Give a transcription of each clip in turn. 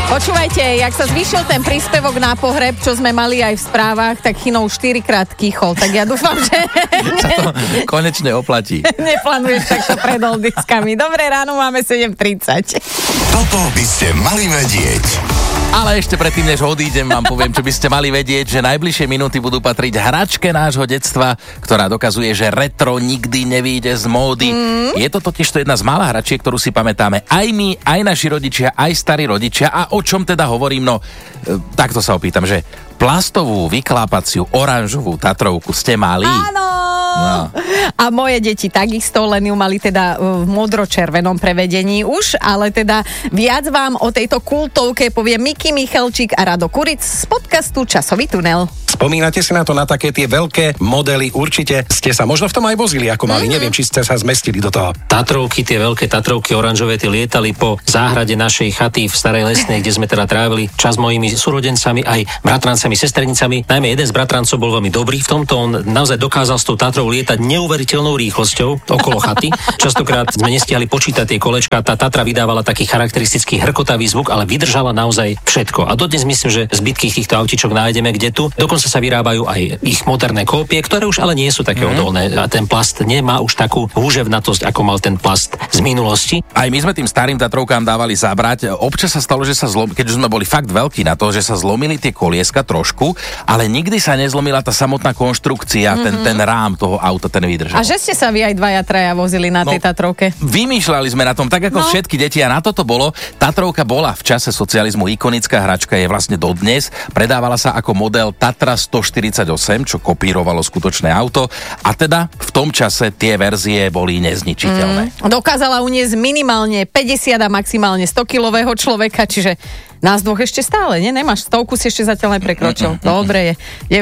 Počúvajte, jak sa zvýšil ten príspevok na pohreb, čo sme mali aj v správach, tak Chino 4-krát kýchol. Tak ja dúfam, že sa to konečne oplatí. Neplánuješ takto pred oldiskami. Dobré ráno, máme 7:30. Toto by ste mali vedieť. Ale ešte predtým, než odídem, vám poviem, čo by ste mali vedieť, že najbližšie minúty budú patriť hračke nášho detstva, ktorá dokazuje, že retro nikdy nevyjde z módy. Je to totiž to jedna z mála hračiek, ktorú si pamätáme aj my, aj naši rodičia, aj starí rodičia. A o čom teda hovorím? No, takto sa opýtam, že plastovú vyklápaciu oranžovú Tatrovku ste mali? Áno! No. A moje deti takisto, len ju mali teda v modro-červenom prevedení už, ale teda viac vám o tejto kultovke povie Miky Michalčík a Rado Kuric z podcastu Časový tunel. Spomínate si na to, na také tie veľké modely? Určite ste sa možno v tom aj vozili ako mali. Neviem, či ste sa zmestili do toho. Tatrovky, tie veľké Tatrovky oranžové, tie lietali po záhrade našej chaty v Starej Lesnej, kde sme teda trávili čas mojimi súrodencami, aj bratrancami, sesternicami. Najmä jeden z bratrancov bol veľmi dobrý v tomto. On naozaj dokázal s tou Tatrou lietať neuveriteľnou rýchlosťou okolo chaty. Častokrát sme nestihali počítať tie kolečká. Tá Tatra vydávala taký charakteristický hrkotavý zvuk, ale vydržala naozaj všetko. A dodnes myslím, že zbytky týchto autičok nájdeme kde tu. Dokonca sa vyrábajú aj ich moderné kópie, ktoré už ale nie sú také odolné. A ten plast nemá už takú húževnatosť, ako mal ten plast z minulosti. Aj my sme tým starým Tatrovkám dávali zabrať. Občas sa stalo, že sa keď už sme boli fakt veľkí na to, že sa zlomili tie kolieska trošku, ale nikdy sa nezlomila tá samotná konštrukcia, ten rám toho auta, ten vydržal. A že ste sa vy aj dvaja, traja vozili na tej Tatrovke? Vymýšľali sme na tom, tak ako všetky deti, a na toto bolo. Tatrovka bola v čase socializmu ikonická hračka, je vlastne dodnes. Predávala sa ako model Tatra 148, čo kopírovalo skutočné auto, a teda v tom čase tie verzie boli nezničiteľné. Dokázala uniesť minimálne 50 a maximálne 100-kilového človeka, čiže nás dvoch ešte stále, nie? Nemáš 100, si ešte zatiaľ neprekročil. Dobre je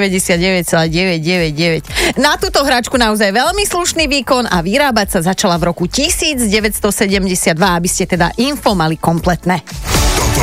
99,999. Na túto hračku naozaj veľmi slušný výkon a vyrábať sa začala v roku 1972, aby ste teda info mali kompletné.